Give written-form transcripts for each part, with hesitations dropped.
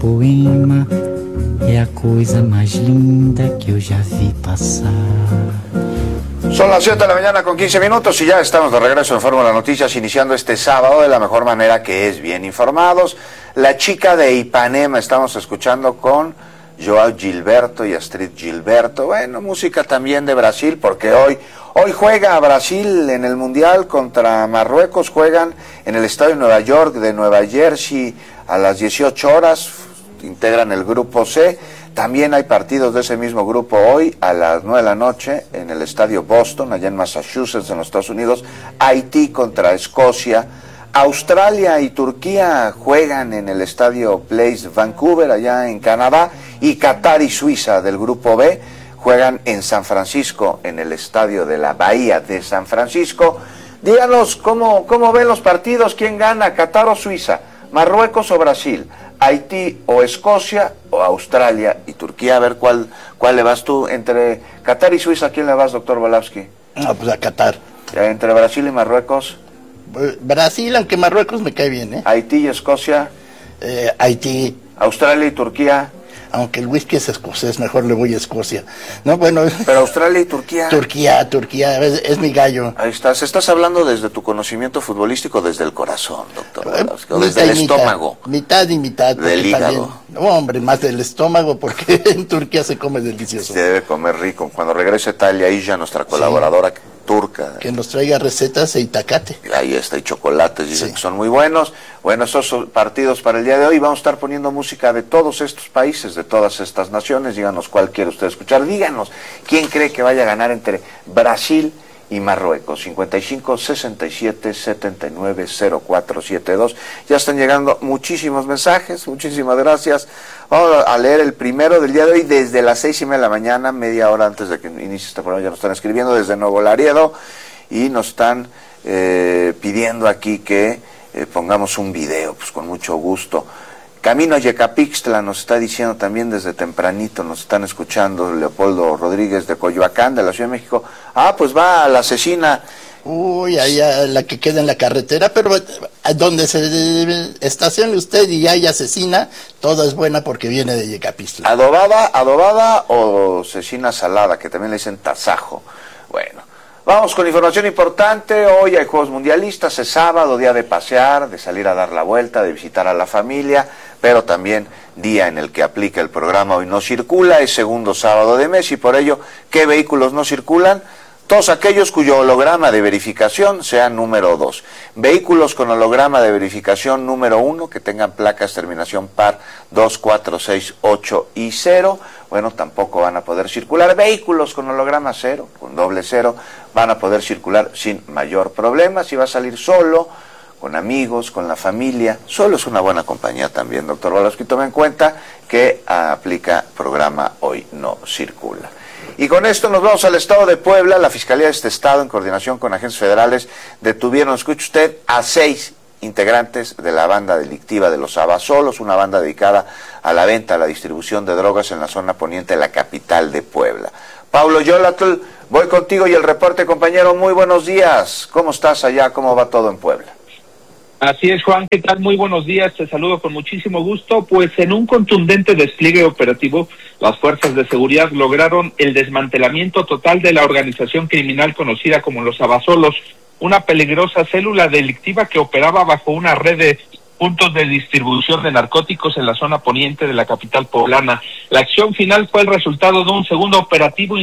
poema é a coisa mais linda que eu já vi passar. Son las 7 de la mañana con 15 minutos y ya estamos de regreso en Fórmula Noticias, iniciando este sábado de la mejor manera, que es bien informados. La chica de Ipanema estamos escuchando con Joao Gilberto y Astrid Gilberto. Bueno, música también de Brasil, porque hoy juega Brasil en el Mundial contra Marruecos. Juegan en el Estadio Nueva York de Nueva Jersey a las 18 horas. Integran el grupo C. También hay partidos de ese mismo grupo hoy a las 9 de la noche en el Estadio Boston, allá en Massachusetts, en los Estados Unidos. Haití contra Escocia. Australia y Turquía juegan en el Estadio Place Vancouver, allá en Canadá. Y Qatar y Suiza del grupo B juegan en San Francisco, en el Estadio de la Bahía de San Francisco. Díganos cómo ven los partidos, quién gana, Qatar o Suiza, Marruecos o Brasil, Haití o Escocia, o Australia y Turquía. A ver cuál le vas tú. Entre Qatar y Suiza, ¿a quién le vas, doctor Volavsky? No, pues a Qatar. Entre Brasil y Marruecos. Brasil, aunque Marruecos me cae bien, ¿eh? Haití y Escocia. Haití. Australia y Turquía. Aunque el whisky es escocés, mejor le voy a Escocia. No, bueno. Pero Australia y Turquía. Turquía, es mi gallo. Ahí estás hablando desde tu conocimiento futbolístico, desde el corazón, doctor. O desde el estómago. Mitad y mitad. Del hígado. También, no, hombre, más del estómago, porque en Turquía se come delicioso. Se debe comer rico. Cuando regrese Talia Illa, nuestra colaboradora turca, que nos traiga recetas e itacate. Ahí está, y chocolates, dicen que son muy buenos. Bueno, esos son partidos para el día de hoy. Vamos a estar poniendo música de todos estos países, de todas estas naciones. Díganos cuál quiere usted escuchar. Díganos quién cree que vaya a ganar entre Brasil y Marruecos. 55 67 79 0472. Ya están llegando muchísimos mensajes. Muchísimas gracias. Vamos a leer el primero del día de hoy desde las 6:30 de la mañana, media hora antes de que inicie este programa. Ya nos están escribiendo desde Nuevo Laredo y nos están pidiendo aquí que pongamos un video, pues con mucho gusto. Camino a Yecapixtla nos está diciendo también desde tempranito, nos están escuchando Leopoldo Rodríguez de Coyoacán, de la Ciudad de México. Pues va a la Cecina. Uy, allá la que queda en la carretera, pero donde se estacione usted y haya cecina, toda es buena porque viene de Yecapixtla. ¿Adobada o cecina salada, que también le dicen tasajo? Bueno, vamos con información importante. Hoy hay Juegos Mundialistas, es sábado, día de pasear, de salir a dar la vuelta, de visitar a la familia, pero también día en el que aplica el programa Hoy No Circula, es segundo sábado de mes, y por ello, ¿qué vehículos no circulan? Todos aquellos cuyo holograma de verificación sea número 2. Vehículos con holograma de verificación número 1, que tengan placas terminación par 2, 4, 6, 8 y 0, bueno, tampoco van a poder circular. Vehículos con holograma 0, con doble 0, van a poder circular sin mayor problema. Si va a salir solo, con amigos, con la familia, solo es una buena compañía también, doctor Volavsky. Tome en cuenta que aplica programa Hoy No Circula. Y con esto nos vamos al estado de Puebla. La Fiscalía de este estado, en coordinación con agentes federales, detuvieron, escuche usted, a 6 integrantes de la banda delictiva de los Abasolos, una banda dedicada a la venta, a la distribución de drogas en la zona poniente de la capital de Puebla. Paulo Yolatl, voy contigo y el reporte, compañero. Muy buenos días. ¿Cómo estás allá? ¿Cómo va todo en Puebla? Así es, Juan, ¿qué tal? Muy buenos días, te saludo con muchísimo gusto. Pues en un contundente despliegue operativo, las fuerzas de seguridad lograron el desmantelamiento total de la organización criminal conocida como los Abasolos, una peligrosa célula delictiva que operaba bajo una red de puntos de distribución de narcóticos en la zona poniente de la capital poblana. La acción final fue el resultado de un segundo operativo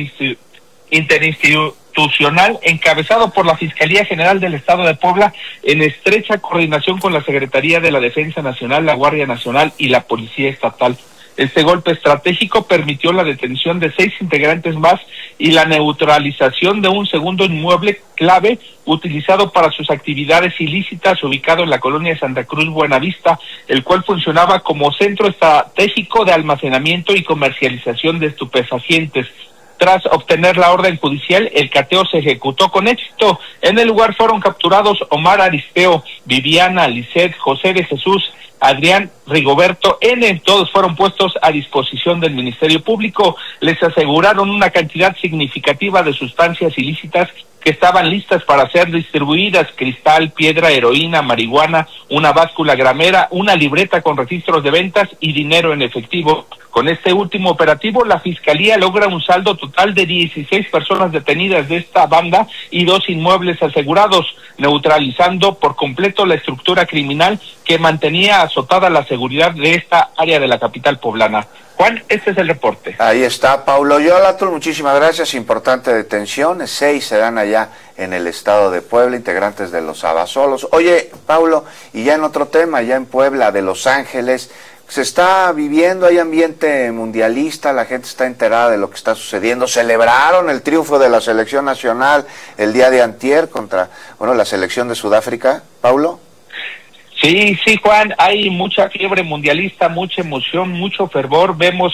interinstitucional encabezado por la Fiscalía General del Estado de Puebla en estrecha coordinación con la Secretaría de la Defensa Nacional, la Guardia Nacional y la Policía Estatal. Este golpe estratégico permitió la detención de 6 integrantes más y la neutralización de un segundo inmueble clave utilizado para sus actividades ilícitas, ubicado en la colonia Santa Cruz Buenavista, el cual funcionaba como centro estratégico de almacenamiento y comercialización de estupefacientes. Tras obtener la orden judicial, el cateo se ejecutó con éxito. En el lugar fueron capturados Omar Aristeo, Viviana, Lisset, José de Jesús, Adrián, Rigoberto N. Todos fueron puestos a disposición del Ministerio Público. Les aseguraron una cantidad significativa de sustancias ilícitas que estaban listas para ser distribuidas: cristal, piedra, heroína, marihuana, una báscula gramera, una libreta con registros de ventas y dinero en efectivo. Con este último operativo, la Fiscalía logra un saldo total de 16 personas detenidas de esta banda y 2 inmuebles asegurados, neutralizando por completo la estructura criminal que mantenía azotada la seguridad de esta área de la capital poblana. Juan, este es el reporte. Ahí está Paulo Yolatl, muchísimas gracias. Importante detención, 6 se dan allá en el estado de Puebla, integrantes de los Abasolos. Oye, Paulo, y ya en otro tema, ya en Puebla de Los Ángeles, se está viviendo, hay ambiente mundialista, la gente está enterada de lo que está sucediendo. Celebraron el triunfo de la selección nacional el día de antier contra, la selección de Sudáfrica, Paulo. Sí, Juan, hay mucha fiebre mundialista, mucha emoción, mucho fervor. Vemos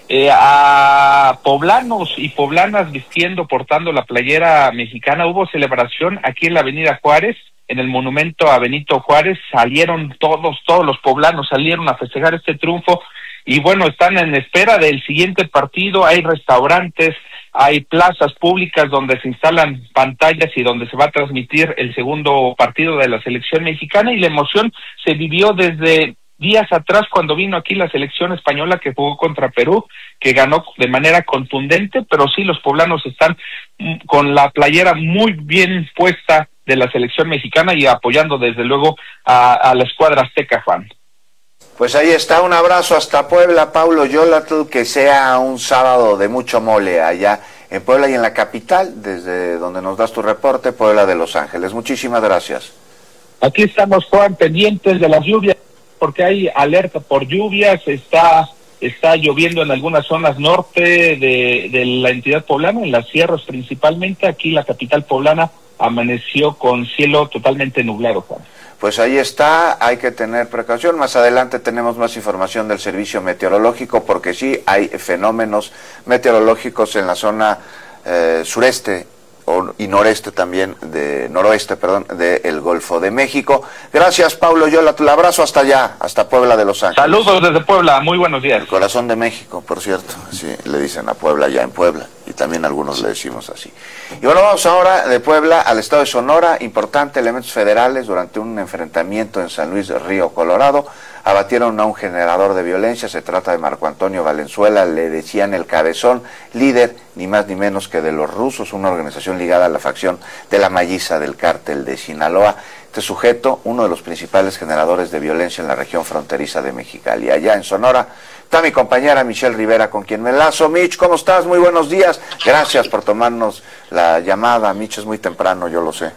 a poblanos y poblanas portando la playera mexicana. Hubo celebración aquí en la Avenida Juárez, en el monumento a Benito Juárez. Salieron todos los poblanos salieron a festejar este triunfo y están en espera del siguiente partido. Hay restaurantes, hay plazas públicas donde se instalan pantallas y donde se va a transmitir el segundo partido de la selección mexicana, y la emoción se vivió desde días atrás cuando vino aquí la selección española que jugó contra Perú, que ganó de manera contundente, pero sí, los poblanos están con la playera muy bien puesta de la selección mexicana y apoyando desde luego a la escuadra azteca, Juan. Pues ahí está, un abrazo hasta Puebla, Paulo Yolatl, que sea un sábado de mucho mole allá en Puebla y en la capital, desde donde nos das tu reporte, Puebla de Los Ángeles. Muchísimas gracias. Aquí estamos, Juan, pendientes de las lluvias, porque hay alerta por lluvias. Está lloviendo en algunas zonas norte de la entidad poblana, en las sierras principalmente. Aquí la capital poblana amaneció con cielo totalmente nublado, Juan. Pues ahí está, hay que tener precaución. Más adelante tenemos más información del servicio meteorológico, porque sí hay fenómenos meteorológicos en la zona sureste y noroeste del Golfo de México. Gracias, Paulo Yolatl, abrazo hasta allá, hasta Puebla de Los Ángeles. Saludos desde Puebla, muy buenos días. El corazón de México, por cierto, sí, le dicen a Puebla allá en Puebla, y también algunos le decimos así. Y vamos ahora de Puebla al estado de Sonora. Importante, elementos federales durante un enfrentamiento en San Luis Río Colorado abatieron a un generador de violencia. Se trata de Marco Antonio Valenzuela, le decían el Cabezón, líder ni más ni menos que de los Rusos, una organización ligada a la facción de la Malliza del cártel de Sinaloa. Este sujeto, uno de los principales generadores de violencia en la región fronteriza de Mexicali. Allá en Sonora está mi compañera Michelle Rivera, con quien me enlazo. Mitch, ¿cómo estás? Muy buenos días. Gracias por tomarnos la llamada. Mitch, es muy temprano, yo lo sé.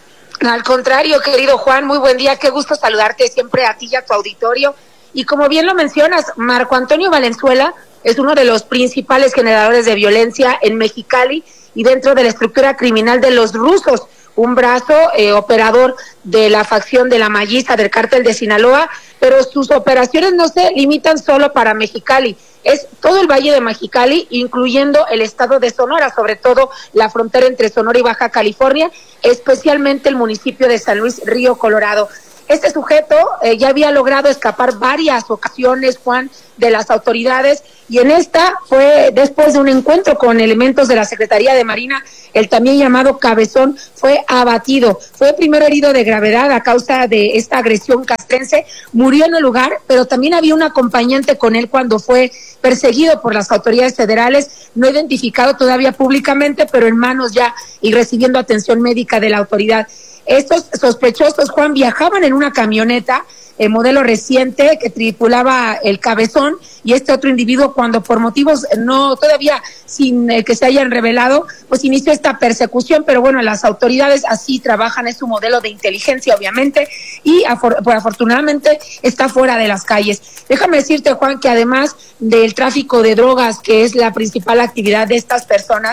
Al contrario, querido Juan, muy buen día. Qué gusto saludarte siempre a ti y a tu auditorio. Y como bien lo mencionas, Marco Antonio Valenzuela es uno de los principales generadores de violencia en Mexicali y dentro de la estructura criminal de los Rusos, un brazo operador de la facción de la Malliza del cártel de Sinaloa, pero sus operaciones no se limitan solo para Mexicali, es todo el Valle de Mexicali, incluyendo el estado de Sonora, sobre todo la frontera entre Sonora y Baja California, especialmente el municipio de San Luis Río Colorado. Este sujeto ya había logrado escapar varias ocasiones, Juan, de las autoridades, y en esta fue después de un encuentro con elementos de la Secretaría de Marina. El también llamado Cabezón fue abatido, fue primero herido de gravedad a causa de esta agresión castrense, murió en el lugar, pero también había un acompañante con él cuando fue perseguido por las autoridades federales, no identificado todavía públicamente, pero en manos ya y recibiendo atención médica de la autoridad. Estos sospechosos, Juan, viajaban en una camioneta modelo reciente que tripulaba el Cabezón y este otro individuo, cuando por motivos no todavía sin que se hayan revelado, pues inició esta persecución, pero bueno, las autoridades así trabajan, es su modelo de inteligencia obviamente, y pues afortunadamente está fuera de las calles. Déjame decirte, Juan, que además del tráfico de drogas, que es la principal actividad de estas personas,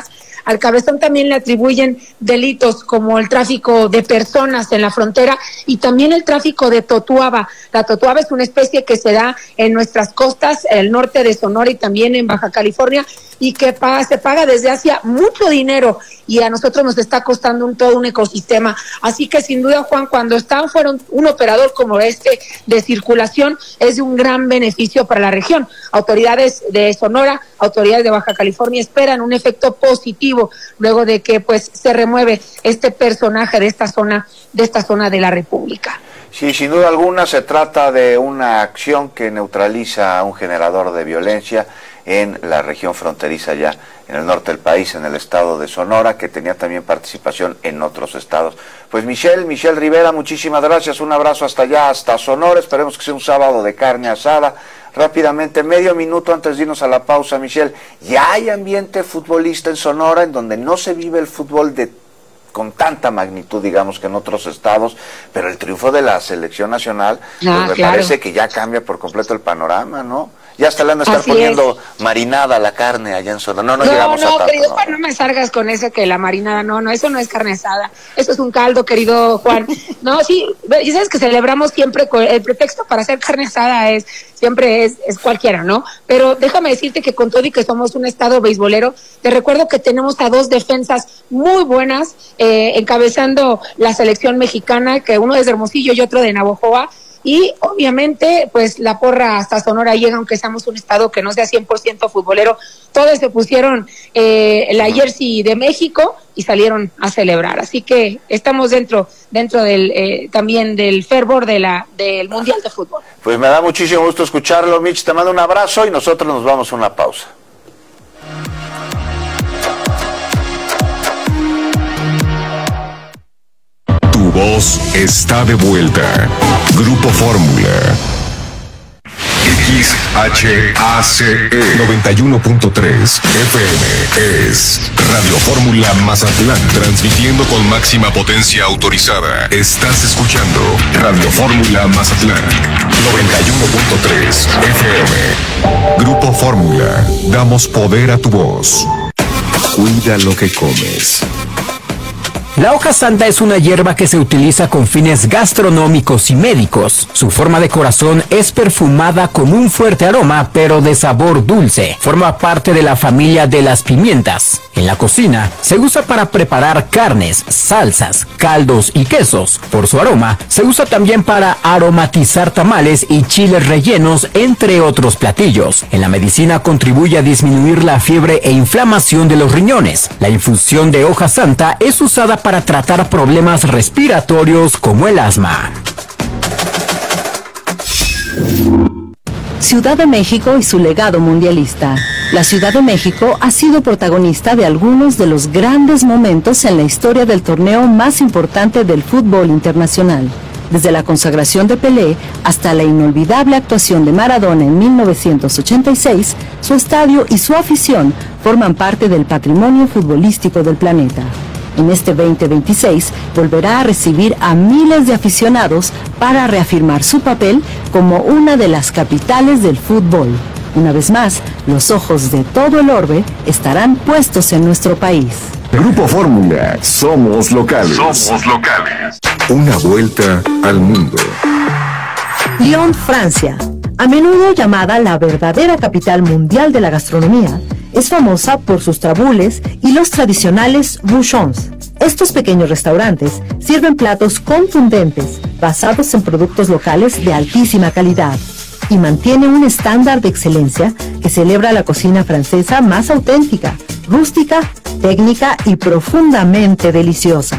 Al Cabezón también le atribuyen delitos como el tráfico de personas en la frontera y también el tráfico de totuaba. La totuaba es una especie que se da en nuestras costas, el norte de Sonora y también en Baja California, y que se paga desde hace mucho dinero y a nosotros nos está costando todo un ecosistema. Así que sin duda, Juan, cuando fueron un operador como este de circulación, es de un gran beneficio para la región. Autoridades de Sonora, autoridades de Baja California esperan un efecto positivo luego de que pues se remueve este personaje de esta zona de la República. Sí, sin duda alguna se trata de una acción que neutraliza a un generador de violencia en la región fronteriza ya en el norte del país, en el estado de Sonora, que tenía también participación en otros estados. Pues Michelle Rivera, muchísimas gracias, un abrazo hasta allá, hasta Sonora, esperemos que sea un sábado de carne asada. Rápidamente, medio minuto antes de irnos a la pausa, Michelle, ya hay ambiente futbolista en Sonora en donde no se vive el fútbol con tanta magnitud, digamos, que en otros estados, pero el triunfo de la selección nacional, pues me parece que ya cambia por completo el panorama, ¿no? Ya hasta le han de estar poniendo marinada la carne allá en Sonora. No llegamos a tanto. Querido Juan, no me salgas con eso que la marinada, no, eso no es carne asada, eso es un caldo, querido Juan. No, sí, y sabes que celebramos siempre, el pretexto para hacer carne asada siempre es cualquiera, ¿no? Pero déjame decirte que con todo y que somos un estado beisbolero, te recuerdo que tenemos a dos defensas muy buenas, encabezando la selección mexicana, que uno es de Hermosillo y otro de Navojoa. Y obviamente, pues la porra hasta Sonora llega, aunque seamos un estado que no sea 100% futbolero. Todos se pusieron la jersey de México y salieron a celebrar. Así que estamos dentro del también del fervor del Mundial de Fútbol. Pues me da muchísimo gusto escucharlo, Mitch. Te mando un abrazo y nosotros nos vamos a una pausa. Tu voz está de vuelta. Grupo Fórmula. XHACE 91.3 FM es Radio Fórmula Mazatlán, transmitiendo con máxima potencia autorizada. Estás escuchando Radio Fórmula Mazatlán 91.3 FM. Grupo Fórmula, damos poder a tu voz. Cuida lo que comes. La hoja santa es una hierba que se utiliza con fines gastronómicos y médicos. Su forma de corazón es perfumada con un fuerte aroma, pero de sabor dulce. Forma parte de la familia de las pimientas. En la cocina se usa para preparar carnes, salsas, caldos y quesos. Por su aroma, se usa también para aromatizar tamales y chiles rellenos, entre otros platillos. En la medicina contribuye a disminuir la fiebre e inflamación de los riñones. La infusión de hoja santa es usada para tratar problemas respiratorios como el asma. Ciudad de México y su legado mundialista. La Ciudad de México ha sido protagonista de algunos de los grandes momentos en la historia del torneo más importante del fútbol internacional. Desde la consagración de Pelé hasta la inolvidable actuación de Maradona en 1986, su estadio y su afición forman parte del patrimonio futbolístico del planeta. En este 2026 volverá a recibir a miles de aficionados para reafirmar su papel como una de las capitales del fútbol. Una vez más, los ojos de todo el orbe estarán puestos en nuestro país. Grupo Fórmula, somos locales. Somos locales. Una vuelta al mundo. Lyon, Francia. A menudo llamada la verdadera capital mundial de la gastronomía, es famosa por sus tabules y los tradicionales bouchons. Estos pequeños restaurantes sirven platos contundentes, basados en productos locales de altísima calidad, y mantiene un estándar de excelencia que celebra la cocina francesa más auténtica, rústica, técnica y profundamente deliciosa.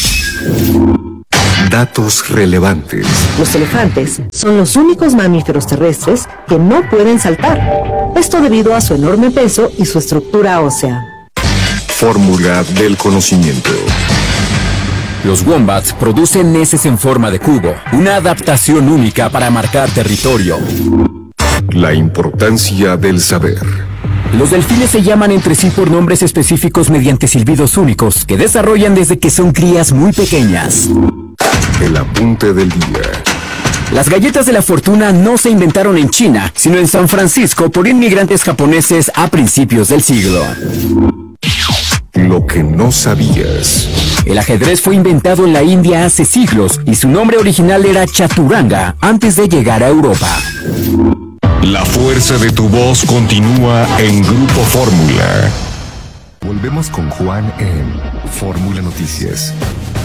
Datos relevantes. Los elefantes son los únicos mamíferos terrestres que no pueden saltar. Esto debido a su enorme peso y su estructura ósea. Fórmula del conocimiento. Los wombats producen heces en forma de cubo, una adaptación única para marcar territorio. La importancia del saber. Los delfines se llaman entre sí por nombres específicos mediante silbidos únicos que desarrollan desde que son crías muy pequeñas. El apunte del día. Las galletas de la fortuna no se inventaron en China, sino en San Francisco por inmigrantes japoneses a principios del siglo. Lo que no sabías. El ajedrez fue inventado en la India hace siglos y su nombre original era Chaturanga antes de llegar a Europa. La fuerza de tu voz continúa en Grupo Fórmula. Volvemos con Juan en Fórmula Noticias.